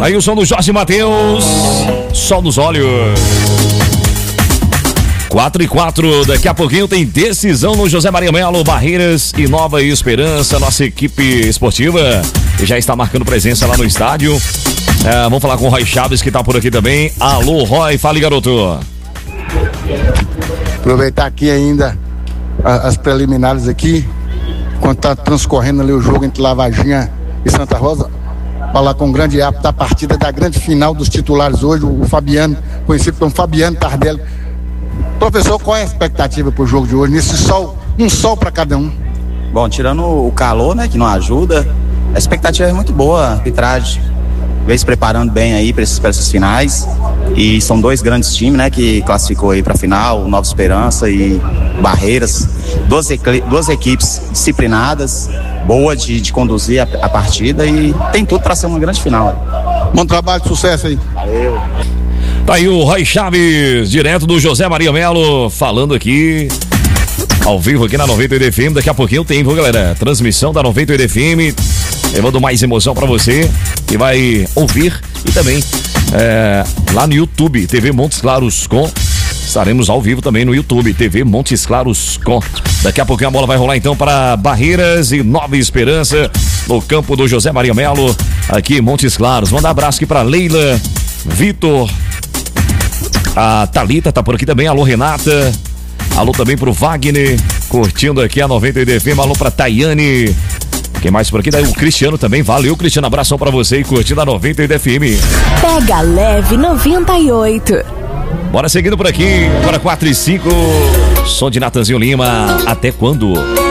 Aí o som do Jorge Mateus, sol nos olhos. 4-4, daqui a pouquinho tem decisão no José Maria Melo, Barreiras e Nova Esperança, nossa equipe esportiva já está marcando presença lá no estádio. Vamos falar com o Roy Chaves, que está por aqui também. Alô, Roy, fale, garoto. Aproveitar aqui ainda as preliminares aqui, enquanto está transcorrendo ali o jogo entre Lavajinha e Santa Rosa, falar com o grande árbitro da partida da grande final dos titulares hoje, o Fabiano, conhecido como Fabiano Tardelli. Professor, qual é a expectativa para o jogo de hoje, nesse sol, um sol para cada um? Bom, tirando o calor, né, que não ajuda, a expectativa é muito boa, a arbitragem vem se preparando bem aí para essas finais, e são dois grandes times, né, que classificou aí para a final, Nova Esperança e Barreiras, duas equipes disciplinadas, boa de conduzir a partida, e tem tudo para ser uma grande final. Bom trabalho, sucesso aí. Valeu. Tá aí o Roy Chaves, direto do José Maria Melo, falando aqui ao vivo aqui na 98 FM. Daqui a pouquinho tem, viu, galera? Transmissão da 98 FM, levando mais emoção pra você que vai ouvir. E também lá no YouTube, TV Montes Claros com. Estaremos ao vivo também no YouTube, TV Montes Claros com. Daqui a pouquinho a bola vai rolar então para Barreiras e Nova Esperança, no campo do José Maria Melo, aqui em Montes Claros. Manda um abraço aqui pra Leila, Vitor, a Thalita tá por aqui também, alô Renata, alô também pro Wagner, curtindo aqui a 98 FM, alô pra Tayane, quem mais por aqui? Daí o Cristiano também, valeu Cristiano, abração pra você e curtindo a 98 FM. Pega leve 98. Bora seguindo por aqui, agora 4 e 5, som de Natanzinho Lima, até quando?